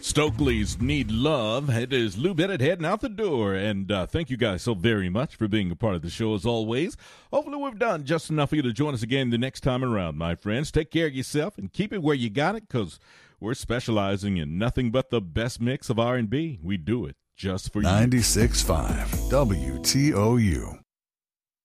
Stokely's Need Love. It is Lou Bennett heading out the door. And thank you guys so very much for being a part of the show as always. Hopefully we've done just enough for you to join us again the next time around, my friends. Take care of yourself and keep it where you got it, because we're specializing in nothing but the best mix of R&B. We do it just for you. 96.5 WTOU.